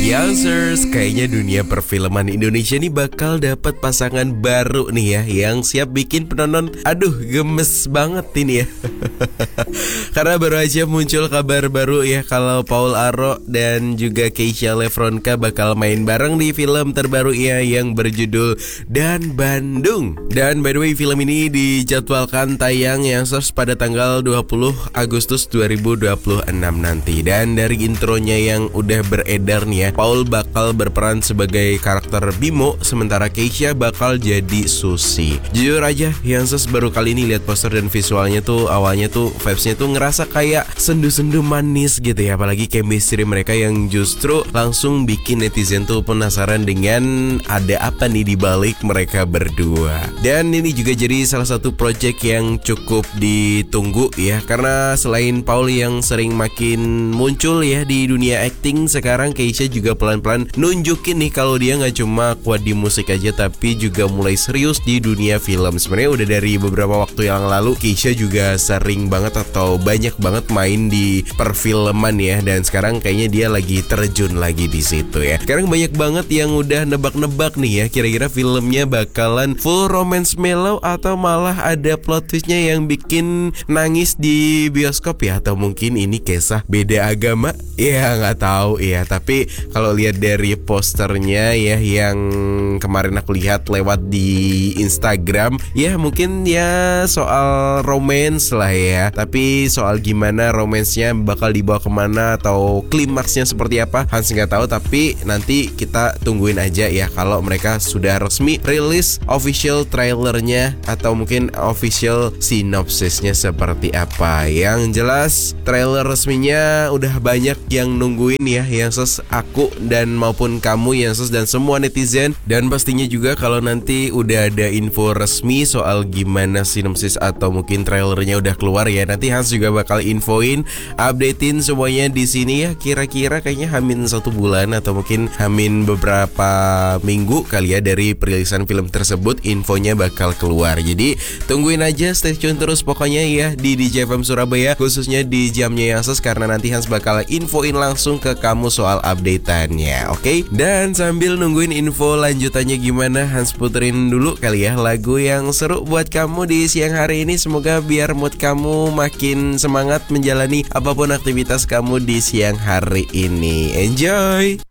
Youngsters, kayaknya dunia perfilman Indonesia nih bakal dapat pasangan baru nih ya, yang siap bikin penonton gemes banget ini ya. Karena baru aja muncul kabar baru ya, kalau Paul Arro dan juga Keisha Lefronka bakal main bareng di film terbaru ya, yang berjudul Dan Bandung. Dan by the way, film ini dijadwalkan tayang Youngsters pada tanggal 20 Agustus 2026 nanti. Dan dari intronya yang udah beredar nih ya, Paul bakal berperan sebagai karakter Bimo, sementara Keisha bakal jadi Susi. Jujur aja, Youngsters baru kali ini lihat poster dan visualnya tuh, awalnya tuh vibes-nya tuh ngerasa kayak sendu-sendu manis gitu ya. Apalagi chemistry mereka yang justru langsung bikin netizen tuh penasaran dengan ada apa nih di balik mereka berdua. Dan ini juga jadi salah satu project yang cukup ditunggu ya, karena selain Paul yang sering makin muncul ya di dunia acting, sekarang Keisha juga pelan-pelan nunjukin nih kalau dia gak cuma kuat di musik aja, tapi juga mulai serius di dunia film. Sebenarnya udah dari beberapa waktu yang lalu Keisha juga sering banget atau banyak banget main di perfilman ya, dan sekarang kayaknya dia lagi terjun lagi di situ ya. Sekarang banyak banget yang udah nebak-nebak nih ya, kira-kira filmnya bakalan full romance mellow atau malah ada plot twistnya yang bikin nangis di bioskop ya, atau mungkin ini kisah beda agama ya, nggak tahu ya. Tapi kalau lihat dari posternya ya, yang kemarin aku lihat lewat di Instagram ya, mungkin ya soal romance lah ya. Tapi soal gimana romansnya bakal dibawa kemana atau klimaksnya seperti apa, Hans nggak tahu. Tapi nanti kita tungguin aja ya, kalau mereka sudah resmi rilis official trailernya atau mungkin official sinopsisnya seperti apa. Yang jelas trailer resminya udah banyak yang nungguin ya, yang aku dan maupun kamu yang dan semua netizen. Dan pastinya juga kalau nanti udah ada info resmi soal gimana sinopsis atau mungkin trailernya udah keluar ya, nanti Hans juga bakal infoin, updatein semuanya di sini ya. Kira-kira kayaknya hamin 1 bulan atau mungkin hamin beberapa minggu kali ya dari perilisan film tersebut, infonya bakal keluar. Jadi tungguin aja, stay tune terus pokoknya ya di DJ FM Surabaya, khususnya di jamnya Youngsters, karena nanti Hans bakal infoin langsung ke kamu soal updateannya. Oke? Dan sambil nungguin info lanjutannya gimana, Hans puterin dulu kali ya lagu yang seru buat kamu di siang hari ini. Semoga biar mood kamu makin semangat menjalani apapun aktivitas kamu di siang hari ini. Enjoy!